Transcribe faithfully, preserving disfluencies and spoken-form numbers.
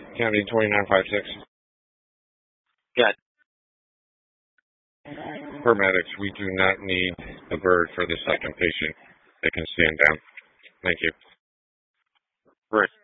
County twenty-nine five six. Good. Paramedics, we do not need a bird for the second patient. They can stand down. Thank you. Bruce.